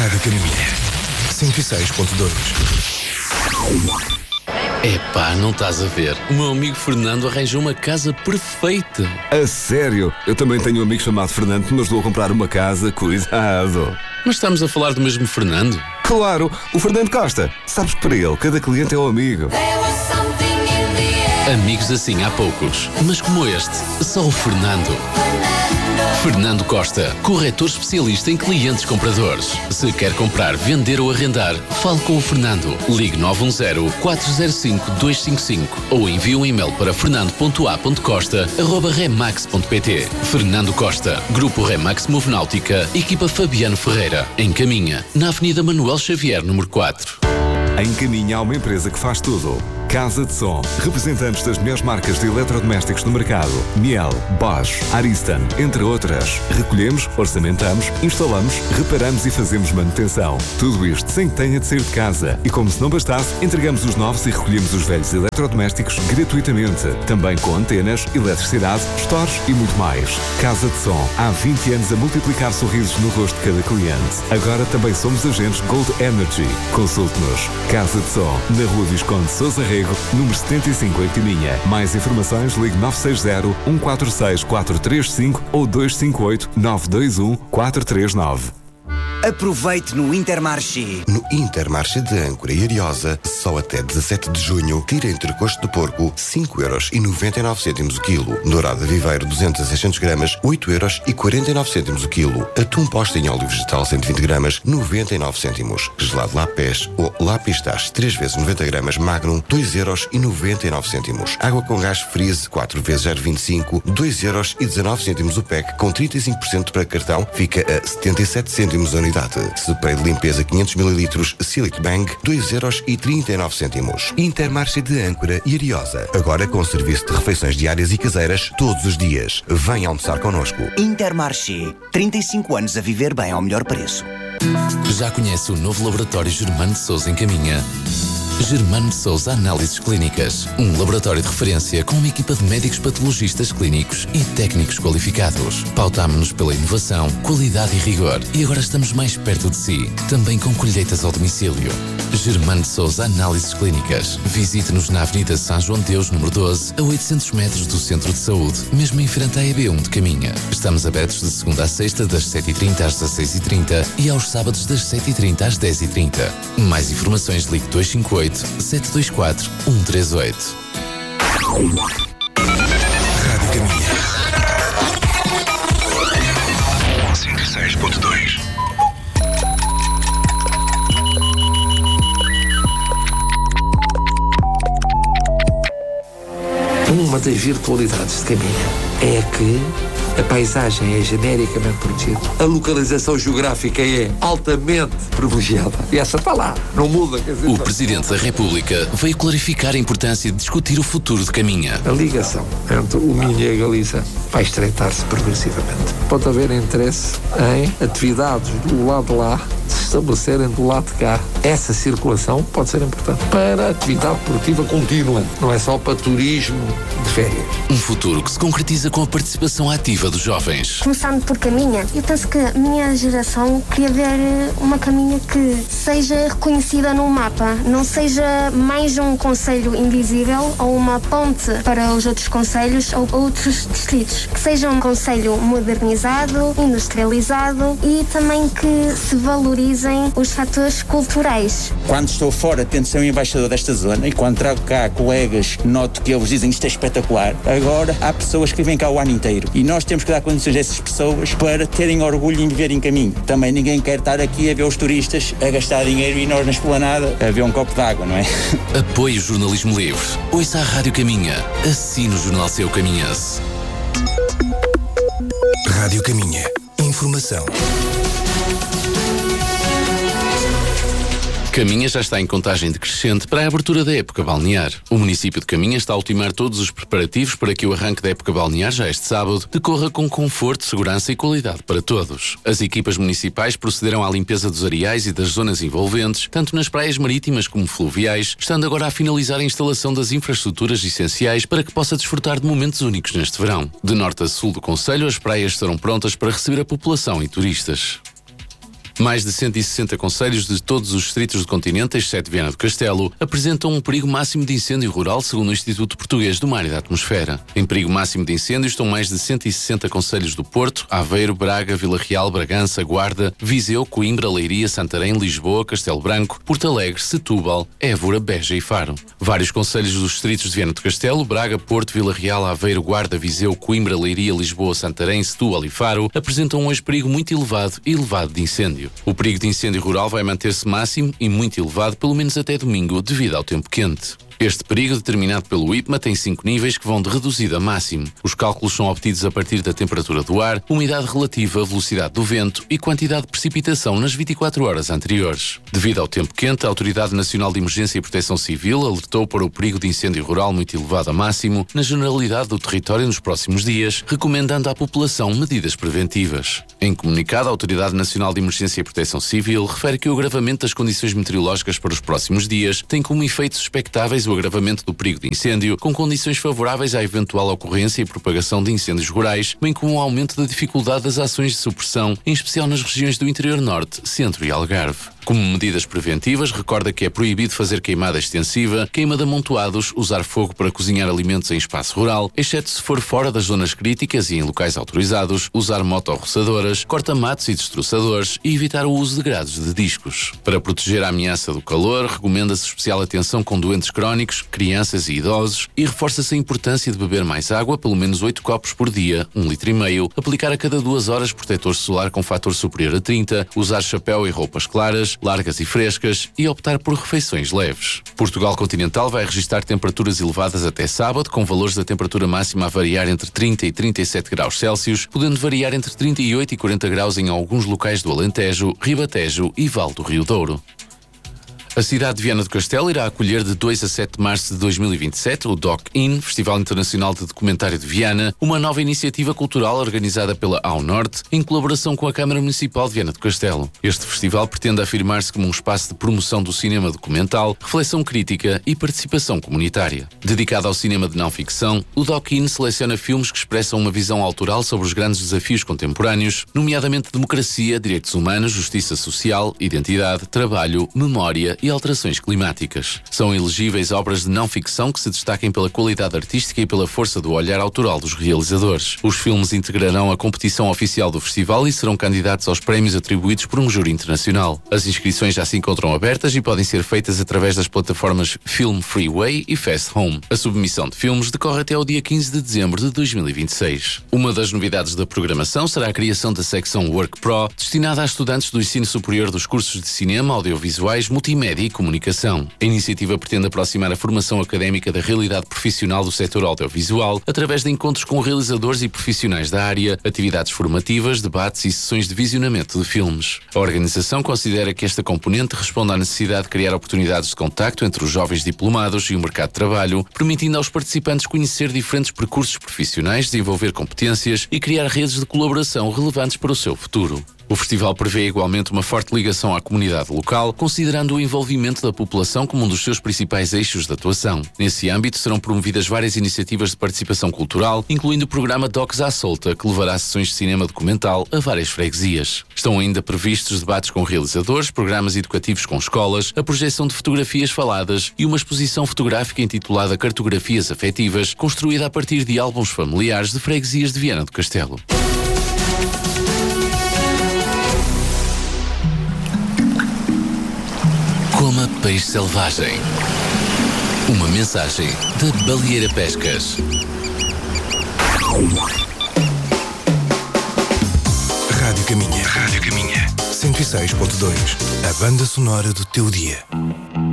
Rádio Caminha 106.2. Epá, não estás a ver? O meu amigo Fernando arranjou uma casa perfeita. A sério? Eu também tenho um amigo chamado Fernando que me ajudou a comprar uma casa. Cuidado. Mas estamos a falar do mesmo Fernando? Claro, o Fernando Costa. Sabes que para ele, cada cliente é um amigo. Amigos assim há poucos, mas como este, só o Fernando. Fernando Costa, corretor especialista em clientes compradores. Se quer comprar, vender ou arrendar, fale com o Fernando. Ligue 910-405-255 ou envie um e-mail para fernando.a.costa@remax.pt. Fernando Costa, Grupo Remax Movenáutica, equipa Fabiano Ferreira, em Caminha, na Avenida Manuel Xavier, número 4. Em Caminha há uma empresa que faz tudo. Casa de Som. Representantes das melhores marcas de eletrodomésticos do mercado. Miele, Bosch, Ariston, entre outras. Recolhemos, orçamentamos, instalamos, reparamos e fazemos manutenção. Tudo isto sem que tenha de sair de casa. E como se não bastasse, entregamos os novos e recolhemos os velhos eletrodomésticos gratuitamente. Também com antenas, eletricidade, stores e muito mais. Casa de Som. Há 20 anos a multiplicar sorrisos no rosto de cada cliente. Agora também somos agentes Gold Energy. Consulte-nos. Casa de Som. Na Rua Visconde Sousa Rego, número 75 em Caminha. Mais informações, ligue 960-146-435 ou 258-921-439. Aproveite no Intermarché. No Intermarché de Âncora e Ariosa, só até 17 de junho, tira entrecosto de porco 5,99€ o quilo. Dourada Viveiro 200 a 600 gramas, 8,49€ o quilo. Atum posta em óleo vegetal 120 gramas, 99 cêntimos. Gelado Lapés ou Lapistache 3 vezes 90 gramas, Magnum, 2,99€. Água com gás Freeze 4 vezes 0,25, 2,19€ o pack, com 35% para cartão, fica a 77 cêntimos a unidade. Spray de limpeza 500 ml Silic Bang, 2,39€. Intermarché de Âncora e Ariosa. Agora com serviço de refeições diárias e caseiras todos os dias. Venha almoçar connosco. Intermarché. 35 anos a viver bem ao melhor preço. Já conhece o novo laboratório Germano de Sousa em Caminha? Germano de Sousa Análises Clínicas. Um laboratório de referência com uma equipa de médicos patologistas clínicos e técnicos qualificados. Pautámo-nos pela inovação, qualidade e rigor. E agora estamos mais perto de si, também com colheitas ao domicílio. Germano de Sousa Análises Clínicas. Visite-nos na Avenida São João de Deus, número 12, a 800 metros do Centro de Saúde, mesmo em frente à EB1 de Caminha. Estamos abertos de segunda a sexta, das 7h30 às 16h30 e aos sábados das 7h30 às 10h30. Mais informações, ligue 258-724-138. Rádio Caminha 106.2. Uma das virtualidades de Caminha é que a paisagem é genericamente protegida, a localização geográfica é altamente privilegiada e essa está lá, não muda. Quer dizer, O Presidente da República veio clarificar a importância de discutir o futuro de Caminha. a ligação entre o Minho e a Galiza vai estreitar-se progressivamente. Pode haver interesse em atividades do lado de lá se estabelecerem do lado de cá. Essa circulação pode ser importante para a atividade produtiva contínua, não é só para turismo de férias. Um futuro que se concretiza com a participação ativa dos jovens. Começando por Caminha, eu penso que a minha geração queria ver uma Caminha que seja reconhecida no mapa, não seja mais um concelho invisível ou uma ponte para os outros concelhos ou outros distritos. Que seja um concelho modernizado, industrializado e também que se valorizem os fatores culturais. Quando estou fora, tento ser um embaixador desta zona e quando trago cá colegas, noto que eles dizem isto é espetacular. Agora, há pessoas que vêm cá o ano inteiro e nós temos que dar condições a essas pessoas para terem orgulho em viver em Caminho. Também ninguém quer estar aqui a ver os turistas a gastar dinheiro e nós na esplanada a ver um copo de água, não é? Apoie o jornalismo livre. Ouça a Rádio Caminha. Assine o Jornal Seu Caminhense. Rádio Caminha. Informação. Caminha já está em contagem decrescente para a abertura da época balnear. O município de Caminha está a ultimar todos os preparativos para que o arranque da época balnear, já este sábado, decorra com conforto, segurança e qualidade para todos. As equipas municipais procederão à limpeza dos areais e das zonas envolventes, tanto nas praias marítimas como fluviais, estando agora a finalizar a instalação das infraestruturas essenciais para que possa desfrutar de momentos únicos neste verão. De norte a sul do concelho, as praias estarão prontas para receber a população e turistas. Mais de 160 concelhos de todos os distritos do continente, exceto Viana do Castelo, apresentam um perigo máximo de incêndio rural, segundo o Instituto Português do Mar e da Atmosfera. Em perigo máximo de incêndio estão mais de 160 concelhos do Porto, Aveiro, Braga, Vila Real, Bragança, Guarda, Viseu, Coimbra, Leiria, Santarém, Lisboa, Castelo Branco, Porto Alegre, Setúbal, Évora, Beja e Faro. Vários concelhos dos distritos de Viana do Castelo, Braga, Porto, Vila Real, Aveiro, Guarda, Viseu, Coimbra, Leiria, Lisboa, Santarém, Setúbal e Faro apresentam hoje perigo muito elevado e elevado de incêndio. O perigo de incêndio rural vai manter-se máximo e muito elevado pelo menos até domingo, devido ao tempo quente. Este perigo, determinado pelo IPMA, tem 5 níveis que vão de reduzido a máximo. Os cálculos são obtidos a partir da temperatura do ar, umidade relativa, velocidade do vento e quantidade de precipitação nas 24 horas anteriores. Devido ao tempo quente, a Autoridade Nacional de Emergência e Proteção Civil alertou para o perigo de incêndio rural muito elevado a máximo na generalidade do território nos próximos dias, recomendando à população medidas preventivas. Em comunicado, a Autoridade Nacional de Emergência e Proteção Civil refere que o agravamento das condições meteorológicas para os próximos dias tem como efeitos expectáveis o agravamento do perigo de incêndio, com condições favoráveis à eventual ocorrência e propagação de incêndios rurais, bem como um aumento da dificuldade das ações de supressão, em especial nas regiões do interior norte, centro e Algarve. Como medidas preventivas, recorda que é proibido fazer queimada extensiva, queima de amontoados, usar fogo para cozinhar alimentos em espaço rural, exceto se for fora das zonas críticas e em locais autorizados, usar motorroçadoras, corta-matos e destroçadores e evitar o uso de grades de discos. Para proteger a ameaça do calor, recomenda-se especial atenção com doentes crónicos, crianças e idosos e reforça-se a importância de beber mais água, pelo menos 8 copos por dia, 1,5 litros, aplicar a cada 2 horas protetor solar com fator superior a 30, usar chapéu e roupas claras, largas e frescas e optar por refeições leves. Portugal continental vai registrar temperaturas elevadas até sábado, com valores da temperatura máxima a variar entre 30 e 37 graus Celsius, podendo variar entre 38 e 40 graus em alguns locais do Alentejo, Ribatejo e Val do Rio Douro. A cidade de Viana do Castelo irá acolher de 2 a 7 de março de 2027 o Doc-In, Festival Internacional de Documentário de Viana, uma nova iniciativa cultural organizada pela Ao Norte, em colaboração com a Câmara Municipal de Viana do Castelo. Este festival pretende afirmar-se como um espaço de promoção do cinema documental, reflexão crítica e participação comunitária. Dedicado ao cinema de não-ficção, o Doc-In seleciona filmes que expressam uma visão autoral sobre os grandes desafios contemporâneos, nomeadamente democracia, direitos humanos, justiça social, identidade, trabalho, memória e alterações climáticas. São elegíveis obras de não-ficção que se destaquem pela qualidade artística e pela força do olhar autoral dos realizadores. Os filmes integrarão a competição oficial do festival e serão candidatos aos prémios atribuídos por um júri internacional. As inscrições já se encontram abertas e podem ser feitas através das plataformas Film Freeway e Fast Home. A submissão de filmes decorre até ao dia 15 de dezembro de 2026. Uma das novidades da programação será a criação da secção Work Pro, destinada a estudantes do ensino superior dos cursos de cinema, audiovisuais, multimédia e comunicação. A iniciativa pretende aproximar a formação académica da realidade profissional do setor audiovisual através de encontros com realizadores e profissionais da área, atividades formativas, debates e sessões de visionamento de filmes. A organização considera que esta componente responde à necessidade de criar oportunidades de contacto entre os jovens diplomados e o mercado de trabalho, permitindo aos participantes conhecer diferentes percursos profissionais, desenvolver competências e criar redes de colaboração relevantes para o seu futuro. O festival prevê igualmente uma forte ligação à comunidade local, considerando o envolvimento da população como um dos seus principais eixos de atuação. Nesse âmbito, serão promovidas várias iniciativas de participação cultural, incluindo o programa Docs à Solta, que levará sessões de cinema documental a várias freguesias. Estão ainda previstos debates com realizadores, programas educativos com escolas, a projeção de fotografias faladas e uma exposição fotográfica intitulada Cartografias Afetivas, construída a partir de álbuns familiares de freguesias de Viana do Castelo. Coma peixe selvagem. Uma mensagem da Baleeira Pescas. Rádio Caminha. 106.2. A banda sonora do teu dia.